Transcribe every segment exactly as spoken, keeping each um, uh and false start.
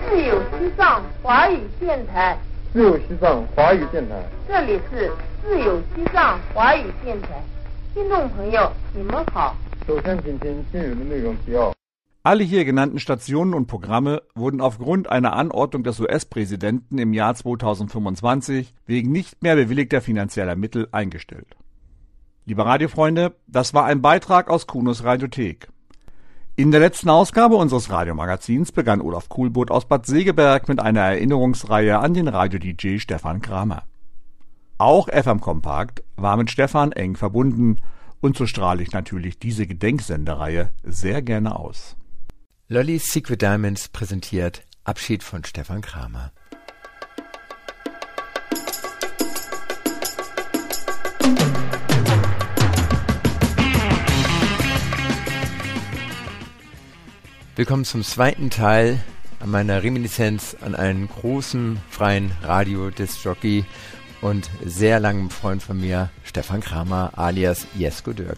自由西藏华语电台， 自由西藏华语电台， 这里是自由西藏华语电台，听众朋友，你们好。 首先请听今日的内容提要。 Alle hier genannten Stationen und Programme wurden aufgrund einer Anordnung des U S-Präsidenten im Jahr zweitausendfünfundzwanzig wegen nicht mehr bewilligter finanzieller Mittel eingestellt. Liebe Radiofreunde, das war ein Beitrag aus Kunos Radiothek. In der letzten Ausgabe unseres Radiomagazins begann Olaf Kuhlbutt aus Bad Segeberg mit einer Erinnerungsreihe an den Radio-D J Stefan Kramer. Auch F M Kompakt war mit Stefan eng verbunden und so strahle ich natürlich diese Gedenksendereihe sehr gerne aus. Lolly's Secret Diamonds präsentiert Abschied von Stefan Kramer. Willkommen zum zweiten Teil an meiner Reminiszenz an einen großen freien Radio-Disc-Jockey und sehr langen Freund von mir, Stefan Kramer alias Jesko Dirk.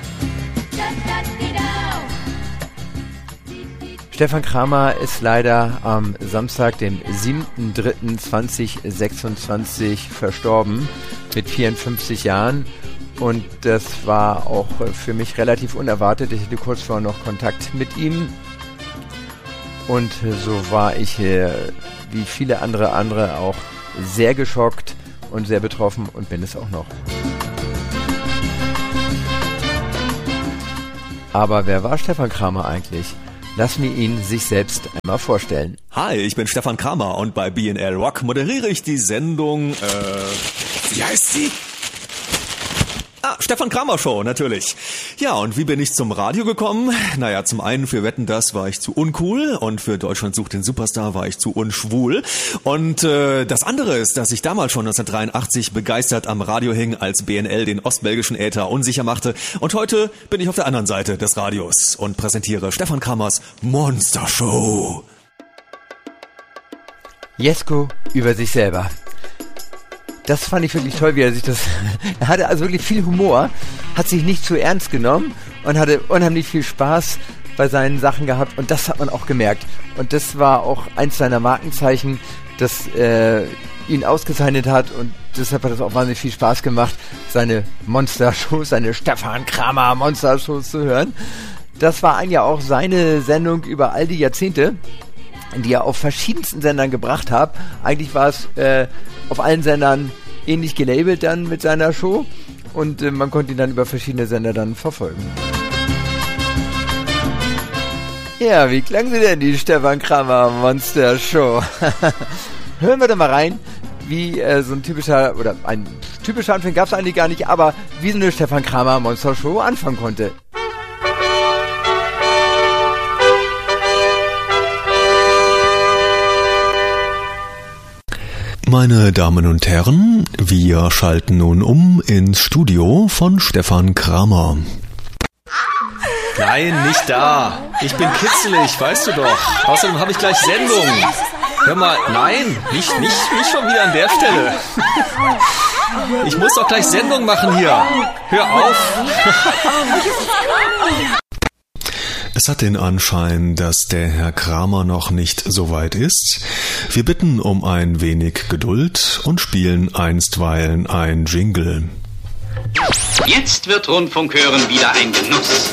Stefan Kramer ist leider am Samstag, dem siebten dritten zweitausendsechsundzwanzig verstorben mit vierundfünfzig Jahren. Und das war auch für mich relativ unerwartet. Ich hatte kurz vorher noch Kontakt mit ihm. Und so war ich, äh, wie viele andere andere, auch sehr geschockt und sehr betroffen und bin es auch noch. Aber wer war Stefan Kramer eigentlich? Lassen wir ihn sich selbst einmal vorstellen. Hi, ich bin Stefan Kramer und bei B and L Rock moderiere ich die Sendung, äh, wie heißt sie? Ah, Stefan Kramer Show, natürlich. Ja, und wie bin ich zum Radio gekommen? Naja, zum einen für Wetten, das war ich zu uncool und für Deutschland sucht den Superstar war ich zu unschwul. Und äh, das andere ist, dass ich damals schon neunzehnhundertdreiundachtzig begeistert am Radio hing, als B N L den ostbelgischen Äther unsicher machte. Und heute bin ich auf der anderen Seite des Radios und präsentiere Stefan Kramers Monster Show. Jesko über sich selber. Das fand ich wirklich toll, wie er sich das... Er hatte also wirklich viel Humor, hat sich nicht zu ernst genommen und hatte unheimlich viel Spaß bei seinen Sachen gehabt. Und das hat man auch gemerkt. Und das war auch eins seiner Markenzeichen, das äh, ihn ausgezeichnet hat. Und deshalb hat es auch wahnsinnig viel Spaß gemacht, seine Monster-Shows, seine Stefan Kramer Monster-Shows zu hören. Das war eigentlich auch seine Sendung über all die Jahrzehnte, die er auf verschiedensten Sendern gebracht hat. Eigentlich war es äh, auf allen Sendern ähnlich gelabelt dann mit seiner Show und äh, man konnte ihn dann über verschiedene Sender dann verfolgen. Ja, wie klang sie denn, die Stefan Kramer Monster Show? Hören wir doch mal rein, wie äh, so ein typischer, oder ein typischer Anfang gab es eigentlich gar nicht, aber wie so eine Stefan Kramer Monster Show anfangen konnte. Meine Damen und Herren, wir schalten nun um ins Studio von Stefan Kramer. Nein, nicht da. Ich bin kitzelig, weißt du doch. Außerdem habe ich gleich Sendung. Hör mal, nein, nicht, nicht, nicht schon wieder an der Stelle. Ich muss doch gleich Sendung machen hier. Hör auf. Es hat den Anschein, dass der Herr Kramer noch nicht so weit ist. Wir bitten um ein wenig Geduld und spielen einstweilen ein Jingle. Jetzt wird Rundfunk hören wieder ein Genuss.